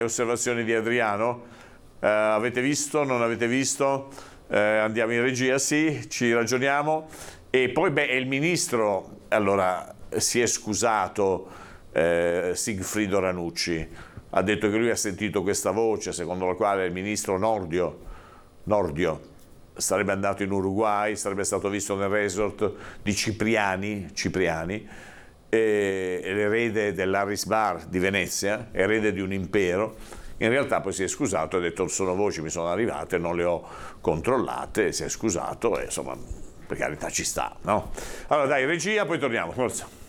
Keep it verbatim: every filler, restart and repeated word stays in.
Osservazioni di Adriano, eh, avete visto, non avete visto? Eh, andiamo in regia, sì, ci ragioniamo. E poi beh, il ministro allora si è scusato, eh, Sigfrido Ranucci, ha detto che lui ha sentito questa voce secondo la quale il ministro Nordio, Nordio sarebbe andato in Uruguay, sarebbe stato visto nel resort di Cipriani, Cipriani eh, l'erede dell'Harris Bar di Venezia, erede di un impero. In realtà poi si è scusato e ha detto sono voci, mi sono arrivate, non le ho controllate, si è scusato e insomma per carità ci sta, no? Allora dai, regia, poi torniamo, forza.